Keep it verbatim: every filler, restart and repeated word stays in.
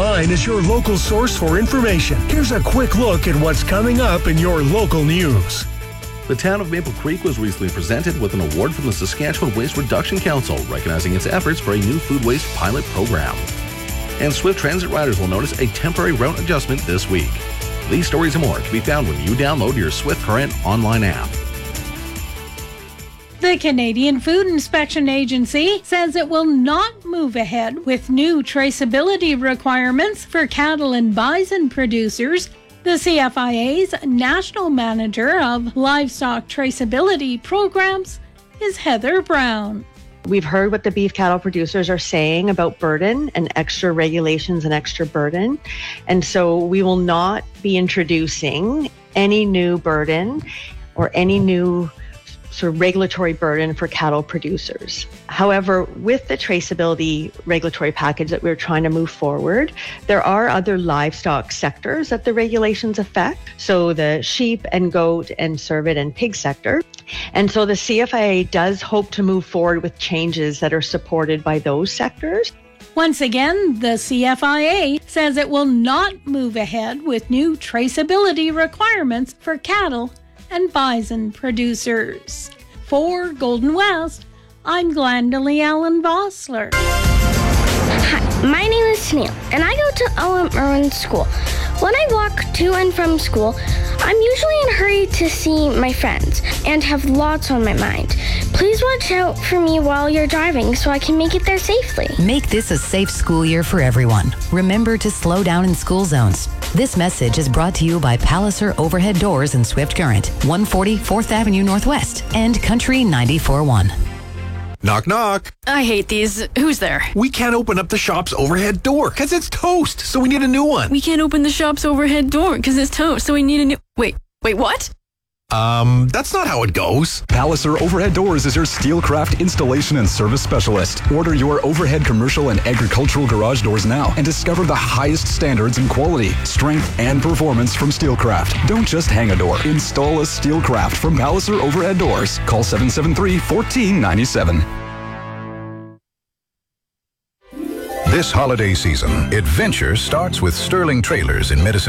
Online is your local source for information. Here's a quick look at what's coming up in your local news. The town of Maple Creek was recently presented with an award from the Saskatchewan Waste Reduction Council, recognizing its efforts for a new food waste pilot program. And Swift Transit riders will notice a temporary route adjustment this week. These stories and more can be found when you download your Swift Current online app. The Canadian Food Inspection Agency says it will not move ahead with new traceability requirements for cattle and bison producers. The C F I A's National Manager of Livestock Traceability Programs is Heather Brown. We've heard what the beef cattle producers are saying about burden and extra regulations and extra burden. And so we will not be introducing any new burden or any new sort of regulatory burden for cattle producers. However, with the traceability regulatory package that we're trying to move forward, there are other livestock sectors that the regulations affect. So the sheep and goat and cervid and pig sector. And so the C F I A does hope to move forward with changes that are supported by those sectors. Once again, the C F I A says it will not move ahead with new traceability requirements for cattle and bison producers. For Golden West, I'm Glendalee Allen Vossler. Hi, my name is Tennille, and I go to Owen Merwin School. When I walk to and from school, I'm usually in a hurry to see my friends and have lots on my mind. Please watch out for me while you're driving so I can make it there safely. Make this a safe school year for everyone. Remember to slow down in school zones. This message is brought to you by Palliser Overhead Doors in Swift Current, one forty fourth Avenue Northwest, and Country ninety-four point one. Knock, knock. I hate these. Who's there? We can't open up the shop's overhead door because it's toast, so we need a new one. We can't open the shop's overhead door because it's toast, so we need a new... Wait, wait, what? Um, that's not how it goes. Palliser Overhead Doors is your Steelcraft installation and service specialist. Order your overhead commercial and agricultural garage doors now and discover the highest standards in quality, strength, and performance from Steelcraft. Don't just hang a door. Install a Steelcraft from Palliser Overhead Doors. Call seven seven three, one four nine seven. This holiday season, adventure starts with Sterling Trailers in Medicine